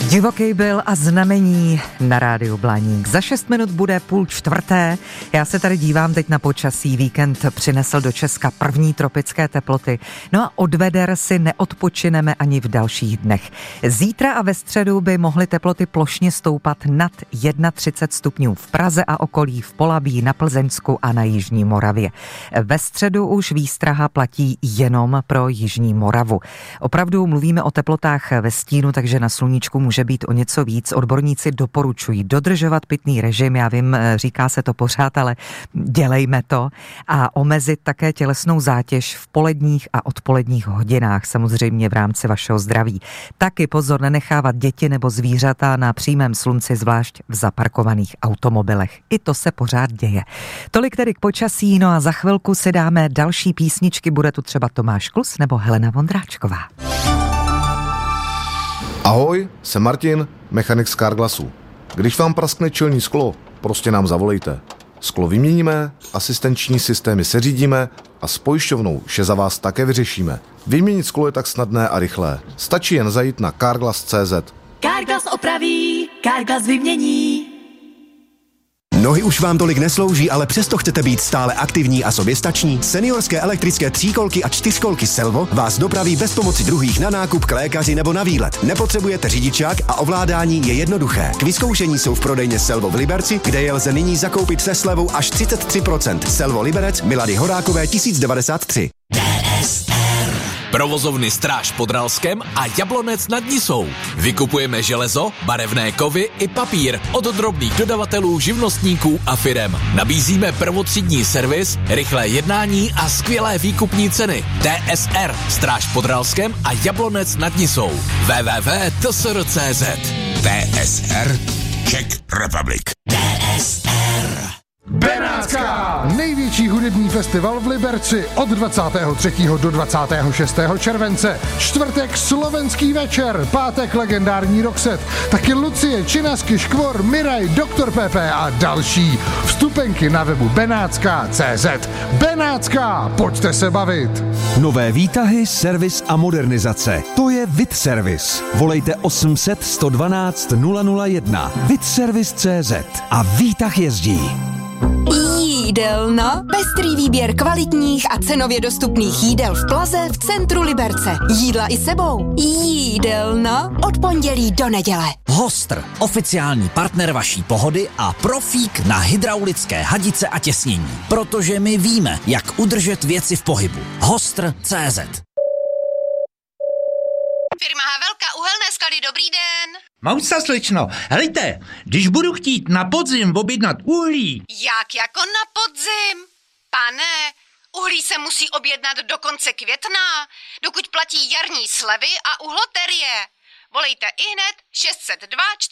Divoký byl a znamení na rádiu Blaník. Za 6 minut bude 3:30. Já se tady dívám teď na počasí. Víkend přinesl do Česka první tropické teploty. No a od veder si neodpočineme ani v dalších dnech. Zítra a ve středu by mohly teploty plošně stoupat nad 31 stupňů v Praze a okolí, v Polabí, na Plzeňsku a na Jižní Moravě. Ve středu už výstraha platí jenom pro Jižní Moravu. Opravdu mluvíme o teplotách ve stínu, takže na sluníčku může být o něco víc. Odborníci doporučují dodržovat pitný režim, já vím, říká se to pořád, ale dělejme to, a omezit také tělesnou zátěž v poledních a odpoledních hodinách, samozřejmě v rámci vašeho zdraví. Taky pozor nenechávat děti nebo zvířata na přímém slunci, zvlášť v zaparkovaných automobilech. I to se pořád děje. Tolik tedy k počasí, no a za chvilku si dáme další písničky, bude tu třeba Tomáš Klus nebo Helena Vondráčková. Ahoj, jsem Martin, mechanik z Carglassu. Když vám praskne čelní sklo, prostě nám zavolejte. Sklo vyměníme, asistenční systémy seřídíme a s pojišťovnou vše za vás také vyřešíme. Vyměnit sklo je tak snadné a rychlé. Stačí jen zajít na carglass.cz. Carglass opraví, Carglass vymění. Nohy už vám tolik neslouží, ale přesto chcete být stále aktivní a soběstační? Seniorské elektrické 3kolky a 4kolky Selvo vás dopraví bez pomoci druhých na nákup, k lékaři nebo na výlet. Nepotřebujete řidičák a ovládání je jednoduché. K vyzkoušení jsou v prodejně Selvo v Liberci, kde je lze nyní zakoupit se slevou až 33%. Selvo Liberec, Milady Horákové 1093. Provozovny Stráž pod Ralskem a Jablonec nad Nisou. Vykupujeme železo, barevné kovy i papír od drobných dodavatelů, živnostníků a firem. Nabízíme prvotřídní servis, rychlé jednání a skvělé výkupní ceny. TSR, Stráž pod Ralskem a Jablonec nad Nisou. www.tsr.cz. TSR, Czech Republic. TSR. Benátská! Největší hudební festival v Liberci od 23. do 26. července. Čtvrtek slovenský večer, pátek legendární Roxette, taky Lucie, Činasky, Škvor, Miraj, Dr. Pepe a další. Vstupenky na webu benátska.cz. Benátská, pojďte se bavit! Nové výtahy, servis a modernizace. To je VidService. Volejte 800 112 001. VidService.cz a výtah jezdí. Jídelna. Pestrý výběr kvalitních a cenově dostupných jídel v Plaze v centru Liberce. Jídla i sebou. Jídelna. Od pondělí do neděle. Hostr, oficiální partner vaší pohody a profík na hydraulické hadice a těsnění. Protože my víme, jak udržet věci v pohybu. Hostr.cz. Firma Havelka, uhelné skaly, dobrý den. Mousa, slečno, helejte, když budu chtít na podzim objednat uhlí. Jak jako na podzim? Pane, uhlí se musí objednat do konce května, dokud platí jarní slevy a uhloterie. Volejte ihned 602